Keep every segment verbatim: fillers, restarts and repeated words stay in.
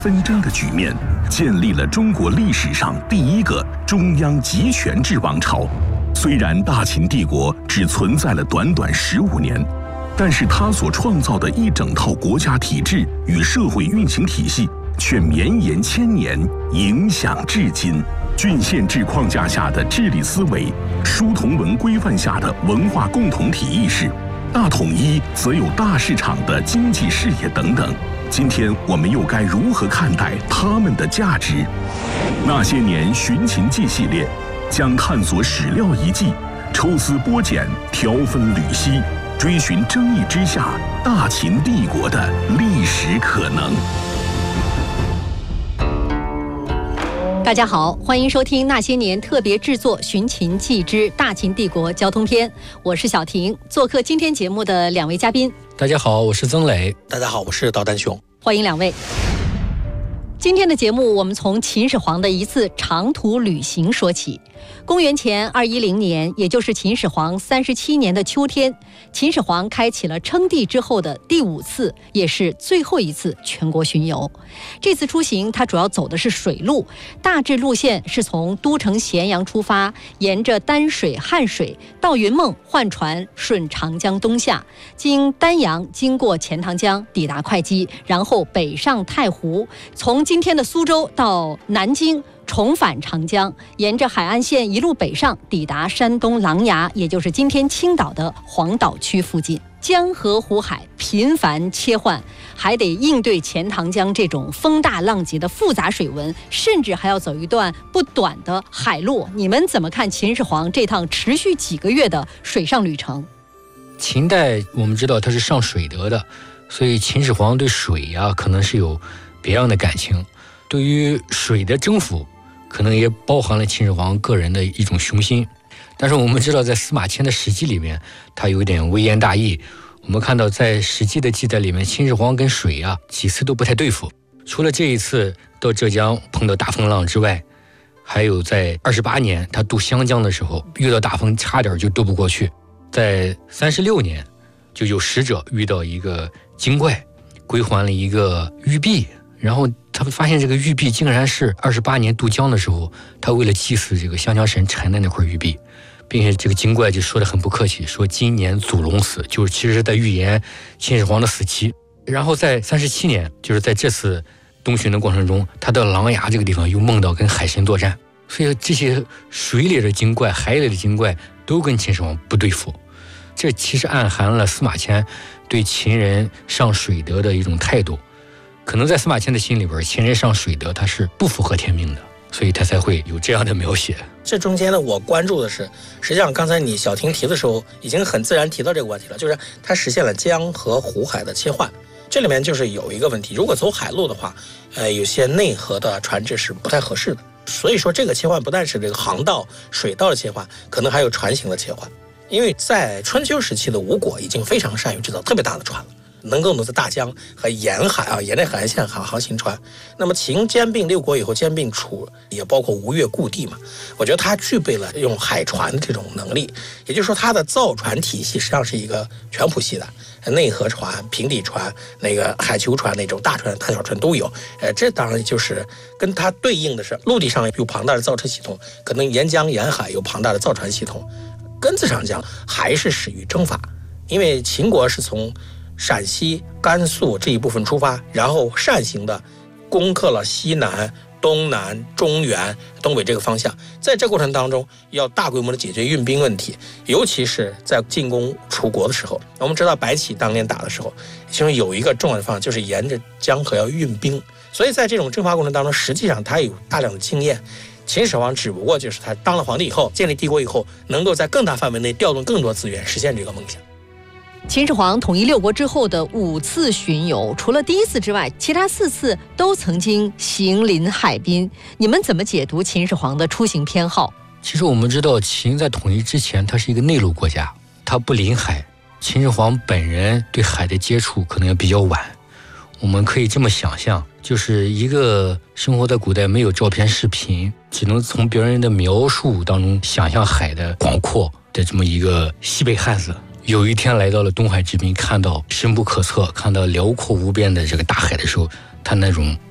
纷争的局面，建立了中国历史上第一个中央集权制王朝。虽然大秦帝国只存在了短短十五年，但是它所创造的一整套国家体制与社会运行体系，却绵延千年，影响至今。郡县制框架下的治理思维，书同文规范下的文化共同体意识，大统一则有大市场的经济视野等等。今天我们又该如何看待他们的价值？那些年寻秦记系列将探索史料遗迹，抽丝剥茧，条分缕析，追寻争议之下大秦帝国的历史可能。 大家好，欢迎收听那些年特别制作《寻秦记之大秦帝国交通篇》，我是小婷。做客今天节目的两位嘉宾， 大家好，我是曾磊。 大家好，我是导弹熊。 欢迎两位。今天的节目，我们从秦始皇的一次长途旅行说起。公元前二一零年，也就是秦始皇三十七年的秋天，秦始皇开启了称帝之后的第五次，也是最后一次全国巡游。这次出行，他主要走的是水路，大致路线是从都城咸阳出发，沿着丹水、汉水到云梦换船，顺长江东下，经丹阳，经过钱塘江，抵达会稽，然后北上太湖，从今天的苏州到南京，重返长江，沿着海岸线一路北上，抵达山东琅琊，也就是今天青岛的黄岛区附近。江河湖海频繁切换，还得应对钱塘江这种风大浪急的复杂水文，甚至还要走一段不短的海路。你们怎么看秦始皇这趟持续几个月的水上旅程？ 秦代我们知道它是上水德的，所以秦始皇对水啊可能是有别样的感情。对于水的征服，可能也包含了秦始皇个人的一种雄心。但是我们知道，在司马迁的史记里面，他有点微言大义。我们看到在史记的记载里面，秦始皇跟水啊几次都不太对付。除了这一次到浙江碰到大风浪之外，还有在二十八年他渡湘江的时候遇到大风，差点就渡不过去。在三十六年就有使者遇到一个精怪，归还了一个玉璧，然后他们发现这个玉璧竟然是二十八年渡江的时候，他为了祭祀这个湘江神缠的那块玉璧，并且这个精怪就说得很不客气，说今年祖龙死，就是其实是在预言秦始皇的死期。然后在三十七年，就是在这次东巡的过程中，他到琅琊这个地方又梦到跟海神作战，所以这些水里的精怪、海里的精怪都跟秦始皇不对付。这其实暗含了司马迁对秦人上水德的一种态度。可能在司马迁的心里边，秦人上水德他是不符合天命的，所以他才会有这样的描写。 这中间呢，我关注的是，实际上刚才你小婷提的时候，已经很自然提到这个问题了，就是它实现了江河湖海的切换。这里面就是有一个问题，如果走海路的话，呃，有些内河的船只是不太合适的。所以说，这个切换不但是这个航道、水道的切换，可能还有船型的切换。因为在春秋时期的吴国已经非常善于制造特别大的船了。能够能在大江和沿海啊，沿着海岸线航航行船。那么秦兼并六国以后，兼并楚，也包括吴越故地嘛。我觉得它具备了用海船的这种能力，也就是说，它的造船体系实际上是一个全谱系的，内河船、平底船、那个海球船那种大船、大小船都有。呃，这当然就是跟它对应的是，陆地上有庞大的造车系统，可能沿江沿海有庞大的造船系统。根子上讲，还是始于征伐，因为秦国是从陕西、甘肃这一部分出发，然后扇形的攻克了西南、东南、中原、东北这个方向。在这过程当中，要大规模的解决运兵问题，尤其是在进攻楚国的时候。我们知道白起当年打的时候，其中有一个重要的方向就是沿着江河要运兵。所以在这种征伐过程当中，实际上他有大量的经验。秦始皇只不过就是他当了皇帝以后，建立帝国以后，能够在更大范围内调动更多资源，实现这个梦想。 秦始皇统一六国之后的五次巡游，除了第一次之外，其他四次都曾经行临海滨。你们怎么解读秦始皇的出行偏好？ 其实我们知道，秦在统一之前，它是一个内陆国家，它不临海。秦始皇本人对海的接触可能也比较晚。我们可以这么想象，就是一个生活在古代没有照片、视频，只能从别人的描述当中想象海的广阔的这么一个西北汉子。有一天来到了东海之滨，看到深不可测，看到辽阔无边的这个大海的时候，他那种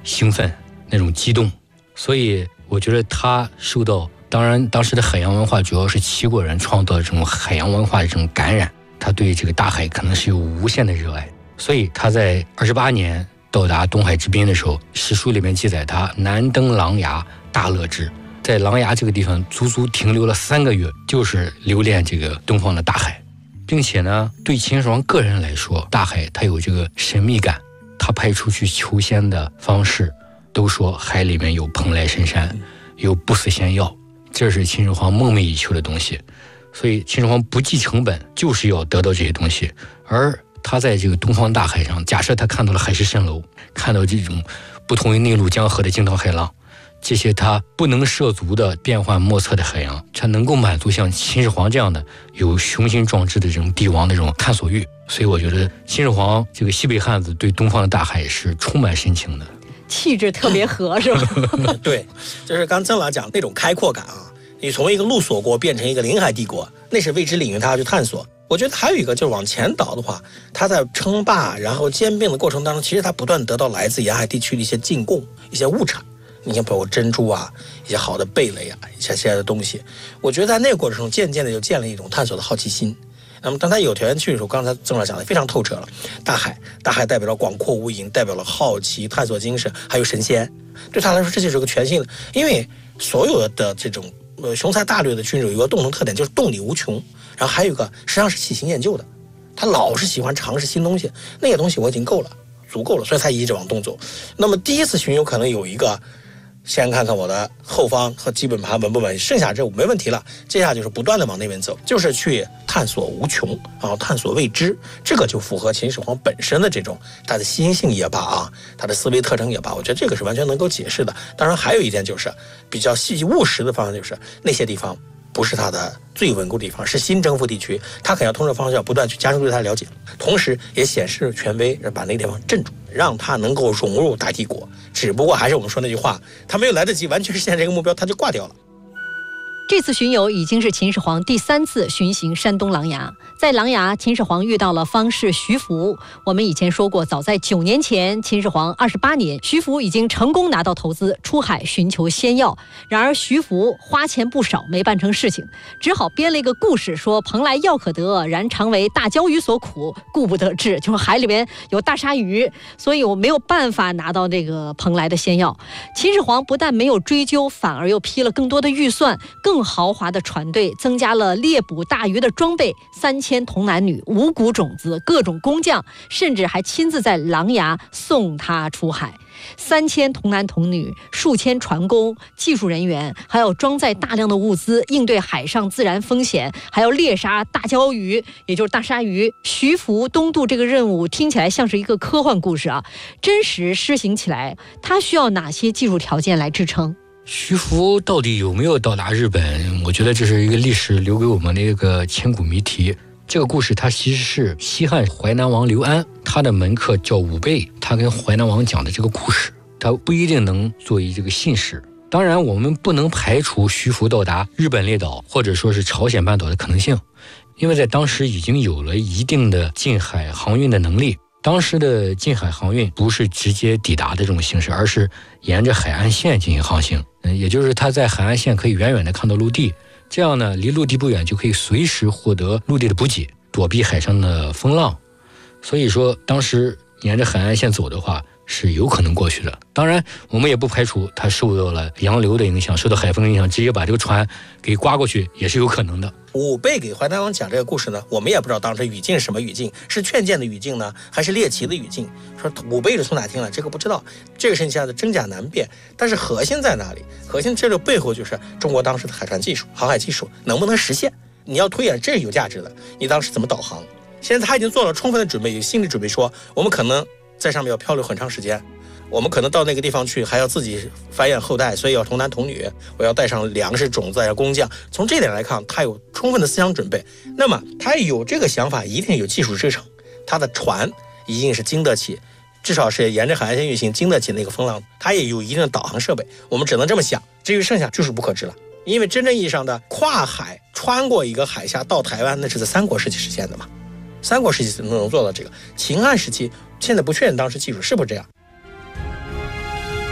兴奋、那种激动。所以我觉得他受到，当然当时的海洋文化主要是齐国人创造的这种海洋文化的这种感染，他对这个大海可能是有无限的热爱。所以他在二十八年到达东海之滨的时候，史书里面记载他南登琅琊，大乐之，在琅琊这个地方足足停留了三个月，就是留恋这个东方的大海。并且呢，对秦始皇个人来说，大海它有这个神秘感。他派出去求仙的方式都说海里面有蓬莱神山，有不死仙药，这是秦始皇梦寐以求的东西。所以秦始皇不计成本，就是要得到这些东西。而他在这个东方大海上，假设他看到了海市蜃楼，看到这种不同于内陆江河的惊涛骇浪，这些他不能涉足的变幻莫测的海洋，才能够满足像秦始皇这样的有雄心壮志的这种帝王的这种探索欲。所以我觉得秦始皇这个西北汉子对东方的大海是充满深情的， 气质特别和是吧？ 对，就是刚曾老讲那种开阔感啊，你从一个陆锁国变成一个临海帝国，那是未知领域，他要去探索。我觉得还有一个就是往前倒的话，他在称霸然后兼并的过程当中，其实他不断得到来自沿海地区的一些进贡、一些物产。你看，包括珍珠啊，一些好的贝类啊，一些这些的东西。我觉得在那个过程中，渐渐的就建立一种探索的好奇心。那么当他有条件去的时候，刚才曾老讲的非常透彻了。大海，大海代表了广阔无垠，代表了好奇、探索精神，还有神仙。对他来说，这就是个全新的。因为所有的这种呃雄才大略的君主有一个共同特点，就是动力无穷。然后还有一个，实际上是喜新厌旧的，他老是喜欢尝试新东西。那些东西我已经够了，足够了，所以他一直往东走。那么第一次巡游可能有一个。先看看我的后方和基本盘稳不稳，剩下这没问题了。接下来就是不断的往那边走，就是去探索无穷啊，探索未知。这个就符合秦始皇本身的这种他的新性也罢啊，他的思维特征也罢，我觉得这个是完全能够解释的。当然还有一点就是比较细务实的方向，就是那些地方不是他的最稳固的地方，是新征服地区，他肯要通过方向不断去加深对他的了解，同时也显示权威，把那个地方镇住，让他能够融入大帝国。只不过还是我们说那句话，他没有来得及完全实现这个目标，他就挂掉了。 这次巡游已经是秦始皇第三次巡行山东琅琊。在琅琊，秦始皇遇到了方士徐福。我们以前说过，早在九年前，秦始皇二十八年，徐福已经成功拿到投资，出海寻求仙药。然而徐福花钱不少，没办成事情，只好编了一个故事，说蓬莱药可得，然常为大鲛鱼所苦，故不得志。就是海里边有大鲨鱼，所以我没有办法拿到这个蓬莱的仙药。秦始皇不但没有追究，反而又批了更多的预算，更豪华的船队，增加了猎捕大鱼的装备，三千童男女，五谷种子，各种工匠，甚至还亲自在琅琊送他出海。三千童男童女，数千船工、技术人员，还有装载大量的物资，应对海上自然风险，还要猎杀大鲛鱼，也就是大鲨鱼。徐福东渡这个任务听起来像是一个科幻故事啊，真实施行起来，它需要哪些技术条件来支撑？ 徐福到底有没有到达日本？我觉得这是一个历史留给我们的一个千古谜题。这个故事它其实是西汉淮南王刘安，他的门客叫武备，他跟淮南王讲的这个故事，他不一定能作为这个信史。当然我们不能排除徐福到达日本列岛或者说是朝鲜半岛的可能性，因为在当时已经有了一定的近海航运的能力。当时的近海航运不是直接抵达的这种形式，而是沿着海岸线进行航行，也就是他在海岸线可以远远的看到陆地，这样呢，离陆地不远就可以随时获得陆地的补给，躲避海上的风浪。所以说当时沿着海岸线走的话是有可能过去的。当然我们也不排除他受到了洋流的影响，受到海风的影响，直接把这个船给刮过去也是有可能的。 武备给淮南王讲这个故事呢，我们也不知道当时语境是什么语境，是劝谏的语境呢，还是猎奇的语境。说武备是从哪听了，这个不知道，这个事情现在的真假难辨。但是核心在哪里？核心这个背后就是中国当时的海船技术、航海技术能不能实现？你要推演，这是有价值的。你当时怎么导航？现在他已经做了充分的准备，有心理准备说，我们可能在上面要漂流很长时间。我们可能到那个地方去还要自己繁衍后代，所以要童男童女，我要带上粮食种子，要工匠。从这点来看，他有充分的思想准备。那么他有这个想法，一定有技术支撑，他的船一定是经得起，至少是沿着海岸线运行，经得起那个风浪，他也有一定的导航设备。我们只能这么想，至于剩下就是不可知了。因为真正意义上的跨海穿过一个海峡到台湾，那是在三国时期实现的嘛。三国时期能做到这个，秦汉时期现在不确认当时技术是不是这样。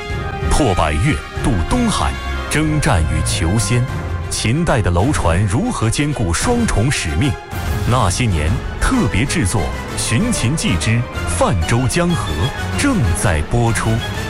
破百越，渡东海，征战与求仙。秦代的楼船如何兼顾双重使命？那些年特别制作《寻秦记之泛舟江河》正在播出。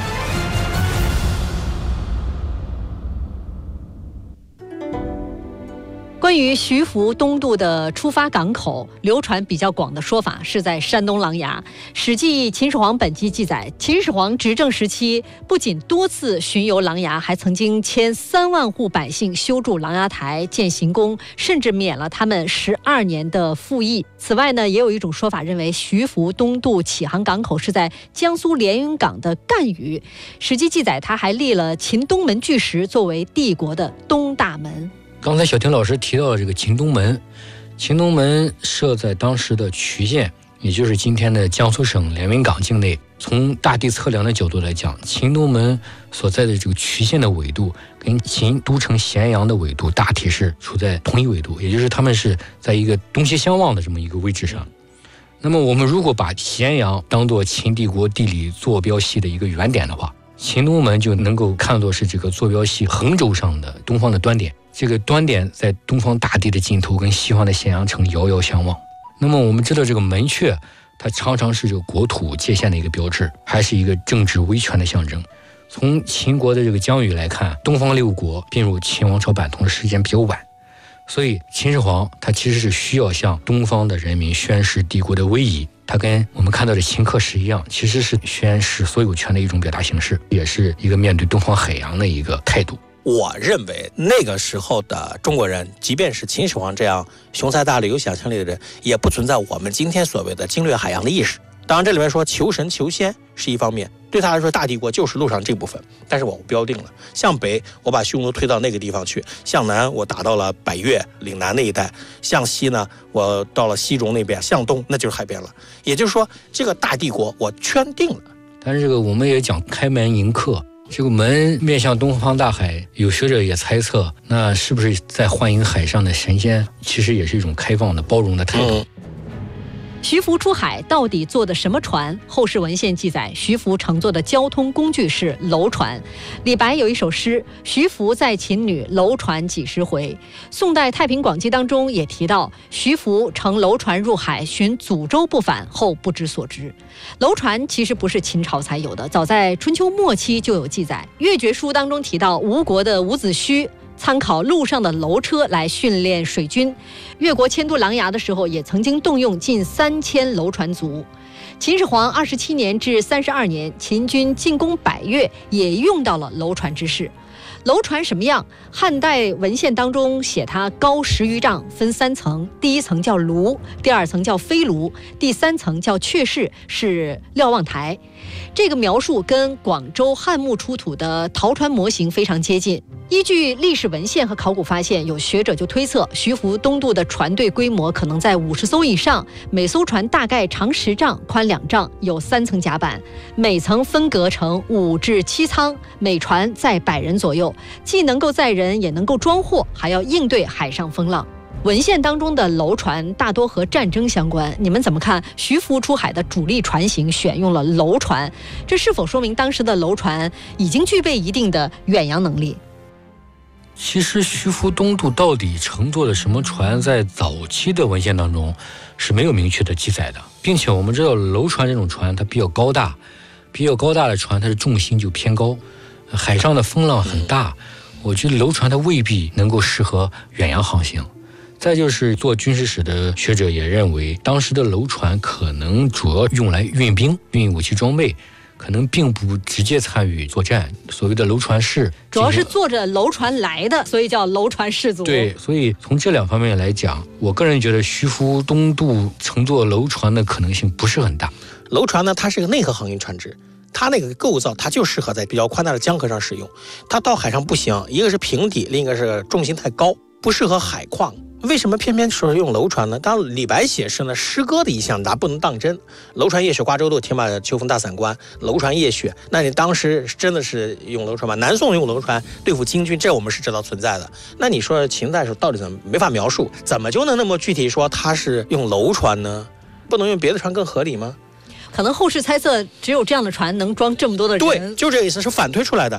关于徐福东渡的出发港口，流传比较广的说法是在山东琅琊。《史记·秦始皇本纪》记载，秦始皇执政时期不仅多次巡游琅琊，还曾经迁三万户百姓修筑琅琊台、建行宫，甚至免了他们十二年的赋役。此外呢，也有一种说法认为，徐福东渡起航港口是在江苏连云港的赣榆。《史记》记载，他还立了秦东门巨石作为帝国的东大门。 刚才小婷老师提到了这个秦东门，秦东门设在当时的衢县，也就是今天的江苏省连云港境内。从大地测量的角度来讲，秦东门所在的这个衢县的纬度跟秦都城咸阳的纬度大体是处在同一纬度，也就是他们是在一个东西相望的这么一个位置上。那么我们如果把咸阳当作秦帝国地理坐标系的一个原点的话，秦东门就能够看作是这个坐标系横轴上的东方的端点。这个端点在东方大地的尽头，跟西方的咸阳城遥遥相望。那么我们知道，这个门阙它常常是这个国土界限的一个标志，还是一个政治威权的象征。从秦国的这个疆域来看，东方六国并入秦王朝版图的时间比较晚，所以秦始皇他其实是需要向东方的人民宣示帝国的威仪。它跟我们看到的秦刻石一样，其实是宣示所有权的一种表达形式，也是一个面对东方海洋的一个态度。 我认为那个时候的中国人，即便是秦始皇这样雄才大略有想象力的人，也不存在我们今天所谓的经略海洋的意识。当然这里面说求神求仙是一方面，对他来说大帝国就是陆上这部分，但是我标定了，向北我把匈奴推到那个地方去，向南我打到了百越岭南那一带，向西呢我到了西戎那边，向东那就是海边了。也就是说这个大帝国我圈定了。 但是这个我们也讲开门迎客，这个门面向东方大海，有学者也猜测，那是不是在欢迎海上的神仙，其实也是一种开放的包容的态度。 嗯徐福出海到底坐的什么船？后世文献记载，徐福乘坐的交通工具是楼船。李白有一首诗：徐福载秦女，楼船几十回。宋代《太平广记》当中也提到，徐福乘楼船入海，寻祖州不返，后不知所之。楼船其实不是秦朝才有的，早在春秋末期就有记载。《越绝书》当中提到，吴国的伍子胥参考陆上的楼车来训练水军。越国迁都琅琊的时候，也曾经动用近三千楼船卒。秦始皇二十七年至三十二年，秦军进攻百越，也用到了楼船之势。楼船什么样？汉代文献当中写它高十余丈，分三层，第一层叫炉，第二层叫飞炉，第三层叫阙室，是瞭望台。这个描述跟广州汉墓出土的陶船模型非常接近。依据历史文献和考古发现，有学者就推测，徐福东渡的船队规模可能在五十艘以上，每艘船大概长十丈，宽两丈，有三层甲板，每层分隔成五至七舱，每船载百人左右，既能够载人，也能够装货，还要应对海上风浪。文献当中的楼船大多和战争相关，你们怎么看？徐福出海的主力船型选用了楼船，这是否说明当时的楼船已经具备一定的远洋能力？ 其实徐福东渡到底乘坐了什么船，在早期的文献当中是没有明确的记载的，并且我们知道楼船这种船它比较高大，比较高大的船它的重心就偏高，海上的风浪很大，我觉得楼船它未必能够适合远洋航行。再就是做军事史的学者也认为，当时的楼船可能主要用来运兵、运武器装备，可能并不直接参与作战。所谓的楼船士， 主要是坐着楼船来的，所以叫楼船士族。 对，所以从这两方面来讲，我个人觉得徐福东渡乘坐楼船的可能性不是很大。 楼船呢，它是个内河航运船只，它那个构造它就适合在比较宽大的江河上使用，它到海上不行，一个是平底，另一个是重心太高，不适合海况。为什么偏偏说用楼船呢？当然李白写诗呢，诗歌的一项咱不能当真。楼船夜雪瓜洲渡，铁马秋风大散关。楼船夜雪，那你当时真的是用楼船吗？南宋用楼船对付金军，这我们是知道存在的。那你说秦代时候到底怎么没法描述？怎么就能那么具体说它是用楼船呢？不能用别的船更合理吗？ 可能后世猜测，只有这样的船能装这么多的人。 对，就这个意思，是反推出来的。